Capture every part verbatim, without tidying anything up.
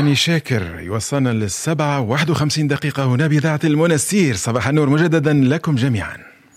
هاني شاكر يوصلنا للسبعة واحد وخمسين دقيقة هنا بإذاعة المنستير. صباح النور مجددا لكم جميعا.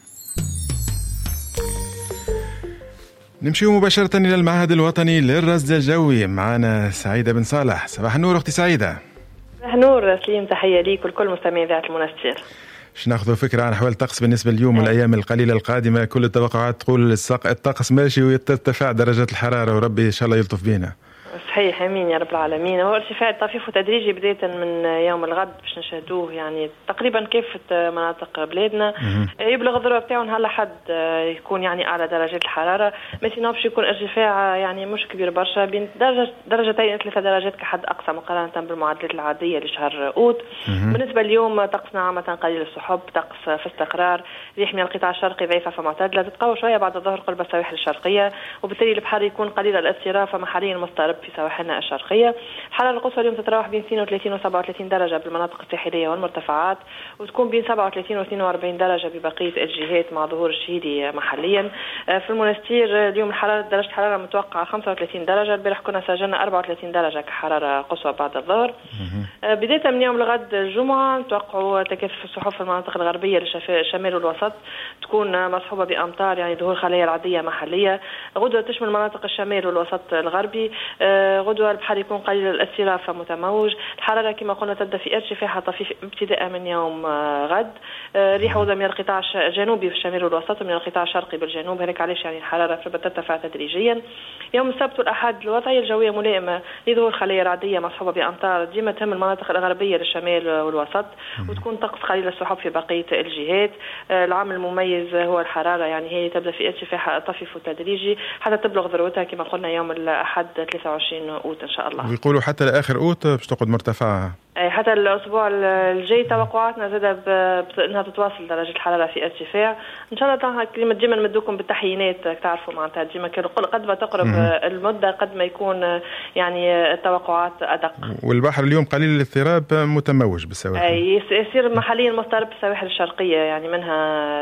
نمشي مباشرة إلى المعهد الوطني للرصد الجوي. معنا سعيدة بن صالح. صباح النور أختي سعيدة. صباح النور سليم، تحية ليك ولكل مستمعي إذاعة المنستير. باش ناخذوا فكرة عن أحوال الطقس بالنسبة اليوم والأيام القليلة القادمة. كل التوقعات تقول الطقس ماشي ويرتفع درجات الحرارة، وربي إن شاء الله يلطف بينا. صحيح، امين يا رب العالمين. هو ارتفاع طفيف وتدريجي بدايه من يوم الغد باش نشاهدوه يعني تقريبا كافه مناطق بلادنا. يبلغ الذروه بتاعه نهار الاحد يكون يعني اعلى درجات الحراره، ما سينو باش يكون ارتفاع يعني مش كبير برشا، بين درجه درجتين ثلاثه درجات كحد اقصى مقارنه بالمعدلات العاديه لشهر اوت. بالنسبه اليوم طقسنا عامه قليل السحب، طقس في استقرار، ريح من القطاع الشرقي ضعيفه فمعتدله، تتقوى شويه بعد الظهر قرب السواحل الشرقيه، وبالتالي البحر يكون قليل الاضطراب فمحليا مضطرب في سواحلنا الشرقية. الحرارة القصوى اليوم تتراوح بين اثنين وثلاثين و سبعة وثلاثين درجة بالمناطق الساحلية والمرتفعات، وتكون بين سبعة وثلاثين و اثنين وأربعين درجة ببقية الجهات مع ظهور الشهيدي محليا. في المنستير اليوم الحرارة درجة الحرارة متوقعة خمسة وثلاثين درجة، البارح كنا سجلنا أربعة وثلاثين درجة كحرارة قصوى بعد الظهر. بداية من يوم الغد الجمعة نتوقعوا تكثف السحب في المناطق الغربية للشمال والوسط، تكون مصحوبة بأمطار يعني ظهور خلايا العادية محلية. غدوة تشمل مناطق الشمال والوسط الغربي، غدوة البحر يكون قليل الاستراف فمتموج. الحرارة كما قلنا تبدأ في ارتفاع طفيف ابتداء من يوم غد. ريح غدوة من القطاع الجنوبي في الشمال والوسط ومن القطاع الشرقي بالجنوب، هناك علاش يعني الحرارة ترتفع تدريجيا. يوم السبت والأحد الوضعية الجوية ملائمة لظهور خلايا رعدية مصحوبة بأمطار ديما تهم المناطق الغربية للشمال والوسط، وتكون طقس قليل السحب في بقية الجهات. العامل المميز هو الحرارة، يعني هي تبدأ في ارتفاع طفيف وتدريجي حتى تبلغ ذروتها كما قلنا يوم الأحد ثلاثة وعشرين أوت إن شاء الله. ويقولوا حتى لآخر أوت باش تقعد مرتفعة. حتى الأسبوع الجاي توقعاتنا زاد بأنها تتواصل درجة الحرارة في ارتفاع إن شاء الله. كلمة ديما نمدوكم بالتحيينات، تعرفوا معناتها ديما قد ما تقرب المدة قد ما يكون يعني التوقعات أدق. والبحر اليوم قليل الاضطراب متموج بالسواحل، يصير محليا مضطرب بالسواحل الشرقية يعني منها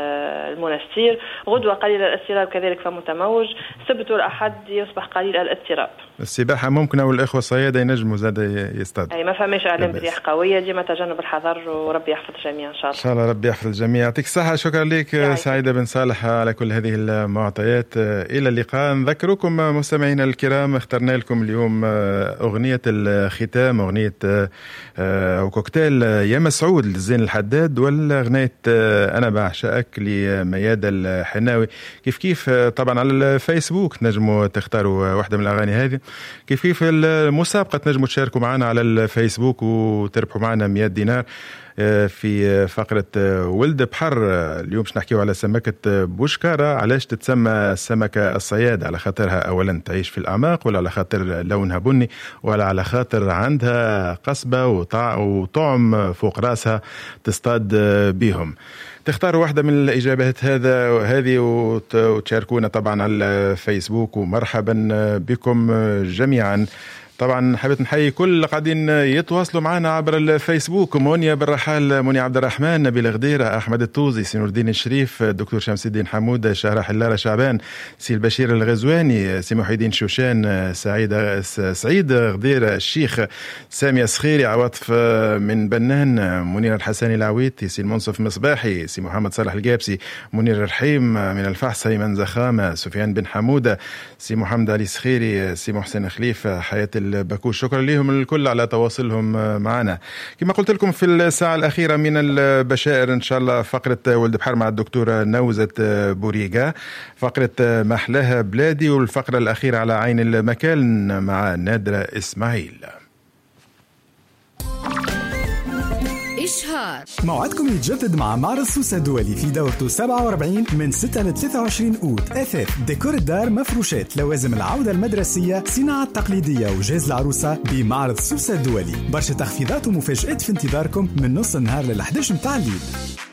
المنستير. غدوة قليل الاضطراب كذلك فمتموج. السبت والأحد يصبح قليل الاضطراب. السباحة ممكنة والإخوة الصيادة ينجموا زاد يصطادوا. أي ما فماش إعلام برياح قوية، ديما تجنب الحذر وربي يحفظ الجميع إن شاء الله. إن شاء الله ربي يحفظ الجميع. يعطيك الصحة. شكرا لك سعيدة بن صالح على كل هذه المعطيات. إلى اللقاء. نذكركم مستمعينا الكرام اخترنا لكم اليوم أغنية الختام، أغنية أو كوكتيل يا مسعود لزين الحداد، ولا أغنية أنا بعشقك لمياد الحناوي. كيف كيف طبعا على الفيسبوك تنجموا تختاروا واحدة من الأغاني هذه. كيف كيف المسابقة تنجموا تشاركوا معنا على الفيسبوك وتربحوا معنا مئة دينار في فقرة ولد بحر. اليوم باش نحكيو على سمكة بوشكارة. علاش تتسمى السمكة الصياد؟ على خاطرها أولا تعيش في الأعماق، ولا على خاطر لونها بني، ولا على خاطر عندها قصبة وطعم فوق راسها تصطاد بيهم؟ تختاروا واحدة من الإجابات هذا وهذه وتشاركونا طبعا على الفيسبوك. ومرحبا بكم جميعا. طبعا حبيت نحيي كل اللي قاعدين يتواصلوا معنا عبر الفيسبوك. مونيا بالرحال، مونيا عبد الرحمن، نبيل غديرة، أحمد الطوزي، سي نور الدين الشريف، الدكتور شمس الدين حمود، شهرة حلارة شعبان، سي البشير الغزواني، سي محي الدين شوشان، سعيد سعيد غديرة الشيخ، سامية سخيري، عواطف من بنان، منير الحساني العويتي، سي المنصف مصباحي، سي محمد صالح الجابسي، منير الرحيم من الفحص، هيمن زخامة، سفيان بن حمودة، سي محمد علي سخيري، سي محسن خليفة، حياة البكوش. شكرا لهم الكل على تواصلهم معنا. كما قلت لكم في الساعة الأخيرة من البشائر إن شاء الله فقرة ولد بحر مع الدكتورة نوزة بوريغا، فقرة محلاها بلادي، والفقرة الأخيرة على عين المكان مع نادرة إسماعيل. إشهار موعدكم يتجدد مع معرض سوسة الدولي في دورته سبعة وأربعين من ستة ل ثلاثة وعشرين أوت. أثاث، ديكور الدار، مفروشات، لوازم العودة المدرسية، صناعة التقليدية وجهاز العروسة بمعرض سوسة الدولي. برشا تخفيضات ومفاجآت في انتظاركم من نص النهار للحداش متاع الليل.